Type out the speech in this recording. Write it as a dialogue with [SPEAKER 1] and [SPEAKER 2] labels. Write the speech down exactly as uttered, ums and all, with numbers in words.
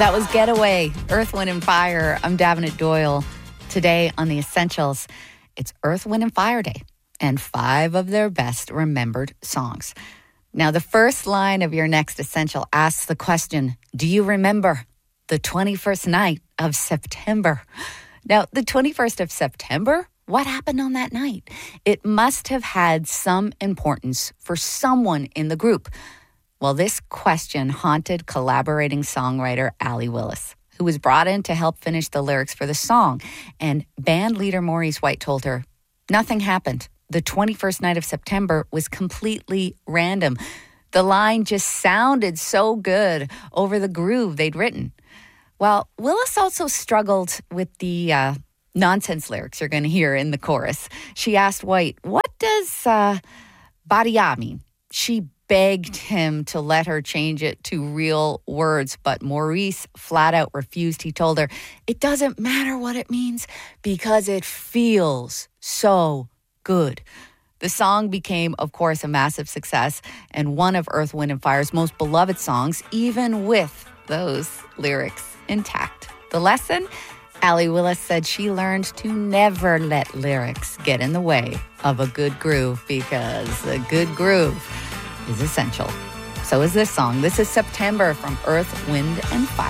[SPEAKER 1] That was Getaway, Earth, Wind and Fire. I'm Davenant Doyle. Today on The Essentials, it's Earth, Wind and Fire Day and five of their best remembered songs. Now, the first line of your next Essential asks the question, do you remember the twenty-first night of September? Now, the twenty-first of September, what happened on that night? It must have had some importance for someone in the group. Well, this question haunted collaborating songwriter Allee Willis, who was brought in to help finish the lyrics for the song. And band leader Maurice White told her, nothing happened. The twenty-first night of September was completely random. The line just sounded so good over the groove they'd written. Well, Willis also struggled with the uh, nonsense lyrics you're going to hear in the chorus. She asked White, what does uh, Badia mean? She begged him to let her change it to real words, but Maurice flat out refused. He told her, it doesn't matter what it means because it feels so good. The song became, of course, a massive success and one of Earth, Wind and Fire's most beloved songs, even with those lyrics intact. The lesson? Allee Willis said she learned to never let lyrics get in the way of a good groove because a good groove is essential. So is this song. This is September from Earth, Wind and Fire.